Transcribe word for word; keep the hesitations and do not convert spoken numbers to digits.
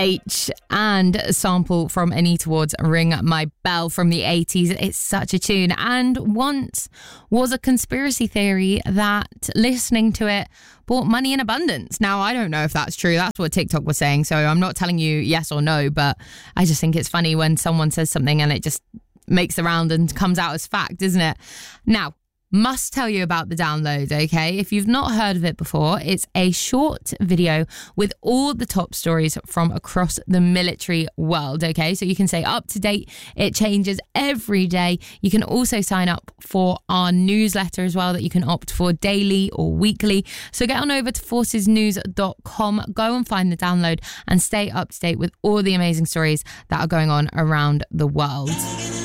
H and a sample from Anita Ward's Ring My Bell from the eighties. It's such a tune, and once was a conspiracy theory that listening to it brought money in abundance. Now, I don't know if that's true. That's what TikTok was saying, so I'm not telling you yes or no, but I just think it's funny when someone says something and it just makes the round and comes out as fact, isn't it? Now, must tell you about the download, okay? If you've not heard of it before, it's a short video with all the top stories from across the military world, okay? So you can stay up to date. It changes every day. You can also sign up for our newsletter as well that you can opt for daily or weekly. So get on over to forces news dot com, go and find the download and stay up to date with all the amazing stories that are going on around the world.